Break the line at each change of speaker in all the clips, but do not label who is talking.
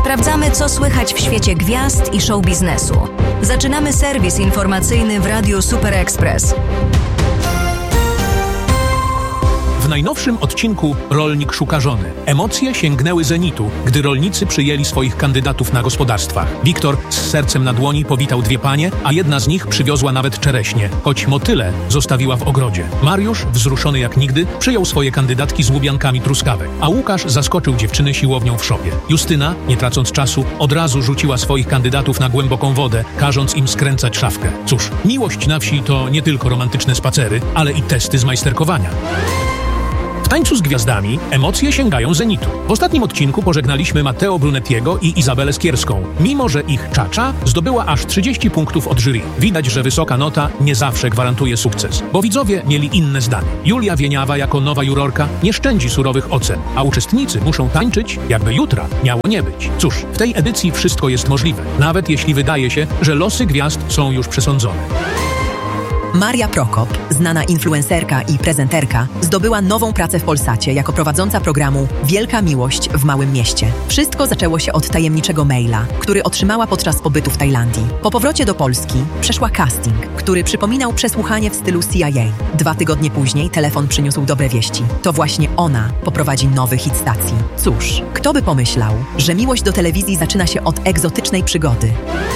Sprawdzamy, co słychać w świecie gwiazd i show biznesu. Zaczynamy serwis informacyjny w Radiu Super Express.
W najnowszym odcinku Rolnik szuka żony. Emocje sięgnęły zenitu, gdy rolnicy przyjęli swoich kandydatów na gospodarstwach. Wiktor z sercem na dłoni powitał dwie panie, a jedna z nich przywiozła nawet czereśnie, choć motyle zostawiła w ogrodzie. Mariusz, wzruszony jak nigdy, przyjął swoje kandydatki z łubiankami truskawek, a Łukasz zaskoczył dziewczyny siłownią w szopie. Justyna, nie tracąc czasu, od razu rzuciła swoich kandydatów na głęboką wodę, każąc im skręcać szafkę. Cóż, miłość na wsi to nie tylko romantyczne spacery, ale i testy z majsterkowania. W Tańcu z Gwiazdami emocje sięgają zenitu. W ostatnim odcinku pożegnaliśmy Matteo Brunettiego i Izabelę Skierską, mimo że ich czacza zdobyła aż 30 punktów od jury. Widać, że wysoka nota nie zawsze gwarantuje sukces, bo widzowie mieli inne zdanie. Julia Wieniawa jako nowa jurorka nie szczędzi surowych ocen, a uczestnicy muszą tańczyć, jakby jutra miało nie być. Cóż, w tej edycji wszystko jest możliwe, nawet jeśli wydaje się, że losy gwiazd są już przesądzone.
Maria Prokop, znana influencerka i prezenterka, zdobyła nową pracę w Polsacie jako prowadząca programu Wielka Miłość w Małym Mieście. Wszystko zaczęło się od tajemniczego maila, który otrzymała podczas pobytu w Tajlandii. Po powrocie do Polski przeszła casting, który przypominał przesłuchanie w stylu CIA. 2 tygodnie później telefon przyniósł dobre wieści. To właśnie ona poprowadzi nowy hit stacji. Cóż, kto by pomyślał, że miłość do telewizji zaczyna się od egzotycznej przygody.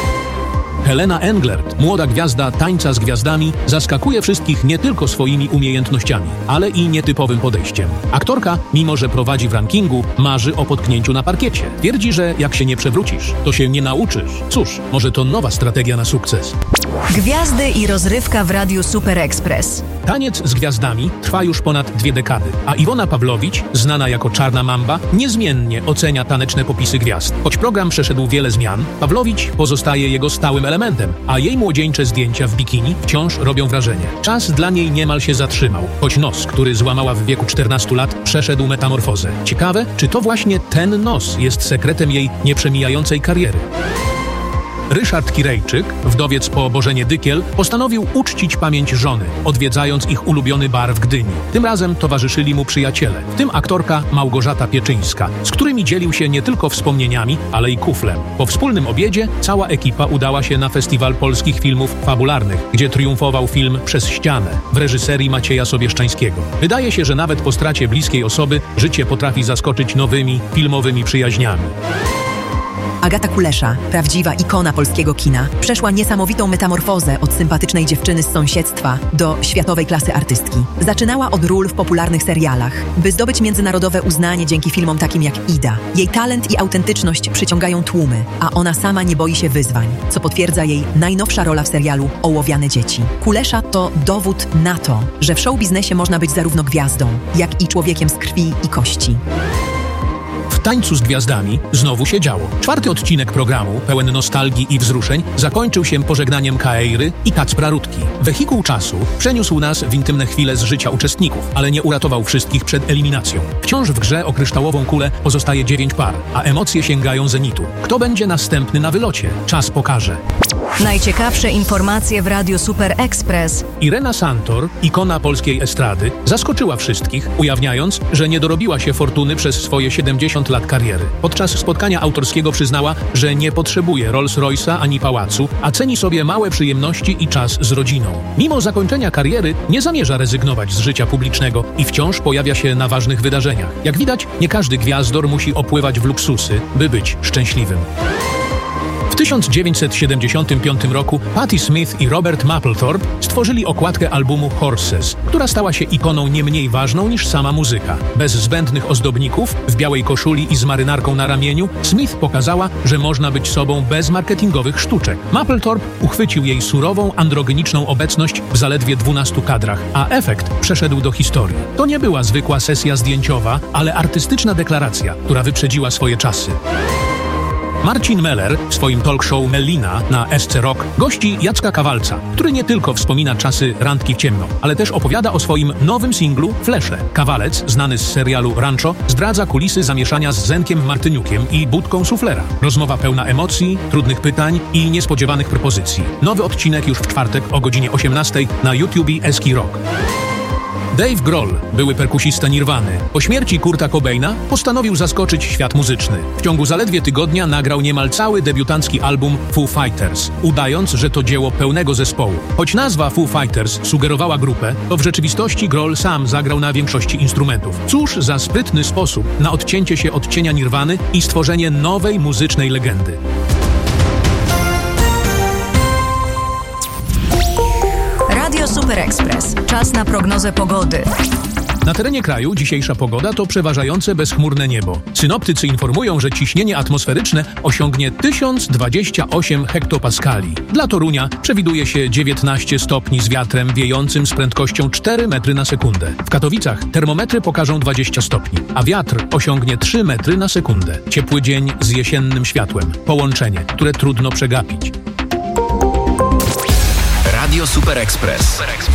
Helena Englert, młoda gwiazda Tańca z Gwiazdami, zaskakuje wszystkich nie tylko swoimi umiejętnościami, ale i nietypowym podejściem. Aktorka, mimo że prowadzi w rankingu, marzy o potknięciu na parkiecie. Twierdzi, że jak się nie przewrócisz, to się nie nauczysz. Cóż, może to nowa strategia na sukces.
Gwiazdy i rozrywka w Radiu Super Express.
Taniec z Gwiazdami trwa już ponad 2 dekady, a Iwona Pawłowicz, znana jako Czarna Mamba, niezmiennie ocenia taneczne popisy gwiazd. Choć program przeszedł wiele zmian, Pawłowicz pozostaje jego stałym elementem, a jej młodzieńcze zdjęcia w bikini wciąż robią wrażenie. Czas dla niej niemal się zatrzymał, choć nos, który złamała w wieku 14 lat, przeszedł metamorfozę. Ciekawe, czy to właśnie ten nos jest sekretem jej nieprzemijającej kariery. Ryszard Kirejczyk, wdowiec po Bożenie Dykiel, postanowił uczcić pamięć żony, odwiedzając ich ulubiony bar w Gdyni. Tym razem towarzyszyli mu przyjaciele, w tym aktorka Małgorzata Pieczyńska, z którymi dzielił się nie tylko wspomnieniami, ale i kuflem. Po wspólnym obiedzie cała ekipa udała się na Festiwal Polskich Filmów Fabularnych, gdzie triumfował film Przez ścianę w reżyserii Macieja Sobieszczańskiego. Wydaje się, że nawet po stracie bliskiej osoby życie potrafi zaskoczyć nowymi, filmowymi przyjaźniami.
Agata Kulesza, prawdziwa ikona polskiego kina, przeszła niesamowitą metamorfozę od sympatycznej dziewczyny z sąsiedztwa do światowej klasy artystki. Zaczynała od ról w popularnych serialach, by zdobyć międzynarodowe uznanie dzięki filmom takim jak Ida. Jej talent i autentyczność przyciągają tłumy, a ona sama nie boi się wyzwań, co potwierdza jej najnowsza rola w serialu Ołowiane dzieci. Kulesza to dowód na to, że w show biznesie można być zarówno gwiazdą, jak i człowiekiem z krwi i kości.
W Tańcu z Gwiazdami znowu się działo. 4. odcinek programu, pełen nostalgii i wzruszeń, zakończył się pożegnaniem Kaeiry i Kacpra Rutki. Wehikuł czasu przeniósł nas w intymne chwile z życia uczestników, ale nie uratował wszystkich przed eliminacją. Wciąż w grze o kryształową kulę pozostaje 9 par, a emocje sięgają zenitu. Kto będzie następny na wylocie? Czas pokaże.
Najciekawsze informacje w Radiu Super Express.
Irena Santor, ikona polskiej estrady, zaskoczyła wszystkich, ujawniając, że nie dorobiła się fortuny przez swoje 70 lat kariery. Podczas spotkania autorskiego przyznała, że nie potrzebuje Rolls-Royce'a ani pałacu, a ceni sobie małe przyjemności i czas z rodziną. Mimo zakończenia kariery nie zamierza rezygnować z życia publicznego i wciąż pojawia się na ważnych wydarzeniach. Jak widać, nie każdy gwiazdor musi opływać w luksusy, by być szczęśliwym. W 1975 roku Patti Smith i Robert Mapplethorpe stworzyli okładkę albumu Horses, która stała się ikoną nie mniej ważną niż sama muzyka. Bez zbędnych ozdobników, w białej koszuli i z marynarką na ramieniu, Smith pokazała, że można być sobą bez marketingowych sztuczek. Mapplethorpe uchwycił jej surową, androgeniczną obecność w zaledwie 12 kadrach, a efekt przeszedł do historii. To nie była zwykła sesja zdjęciowa, ale artystyczna deklaracja, która wyprzedziła swoje czasy. Marcin Meller w swoim talk show Mellina na SC Rock gości Jacka Kawalca, który nie tylko wspomina czasy randki w ciemno, ale też opowiada o swoim nowym singlu Flesze. Kawalec, znany z serialu Rancho, zdradza kulisy zamieszania z Zenkiem Martyniukiem i budką suflera. Rozmowa pełna emocji, trudnych pytań i niespodziewanych propozycji. Nowy odcinek już w czwartek o godzinie 18 na YouTube SC Rock. Dave Grohl, były perkusista Nirwany, po śmierci Kurta Cobaina postanowił zaskoczyć świat muzyczny. W ciągu zaledwie tygodnia nagrał niemal cały debiutancki album Foo Fighters, udając, że to dzieło pełnego zespołu. Choć nazwa Foo Fighters sugerowała grupę, to w rzeczywistości Grohl sam zagrał na większości instrumentów. Cóż za sprytny sposób na odcięcie się od cienia Nirwany i stworzenie nowej muzycznej legendy.
Radio Super Express. Czas na prognozę pogody.
Na terenie kraju dzisiejsza pogoda to przeważające bezchmurne niebo. Synoptycy informują, że ciśnienie atmosferyczne osiągnie 1028 hektopaskali. Dla Torunia przewiduje się 19 stopni z wiatrem wiejącym z prędkością 4 metry na sekundę. W Katowicach termometry pokażą 20 stopni, a wiatr osiągnie 3 metry na sekundę. Ciepły dzień z jesiennym światłem. Połączenie, które trudno przegapić.
Radio Super Express.